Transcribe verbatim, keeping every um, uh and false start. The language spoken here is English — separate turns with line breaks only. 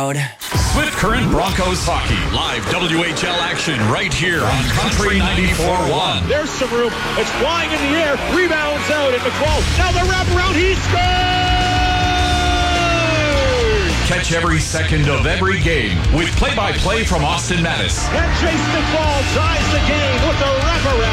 loud.
Swift Current Broncos hockey. Live W H L action right here on Country ninety-four point one.
There's some room. It's flying in the air. Rebounds out at McFall. Now the wraparound. He scores!
Catch every second of every game with play-by-play from Austin Mattis.
And Jason McFall ties the game with the wraparound.